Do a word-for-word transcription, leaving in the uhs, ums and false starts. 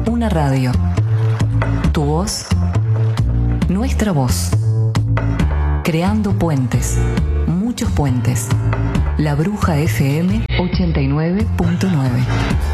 Una radio. Tu voz. Nuestra voz. Creando puentes. Muchos puentes. La Bruja F M ochenta y nueve punto nueve.